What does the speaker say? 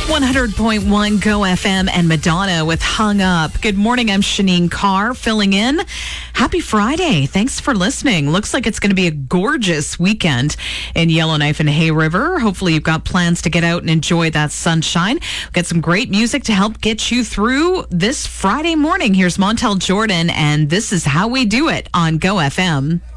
100.1 Go FM and Madonna with Hung Up. Good morning. I'm Shanine Carr filling in. Happy Friday. Thanks for listening. Looks like it's going to be a gorgeous weekend in Yellowknife and Hay River. Hopefully you've got plans to get out and enjoy that sunshine. Got some great music to help get you through this Friday morning. Here's Montel Jordan, and this is how we do it on Go FM.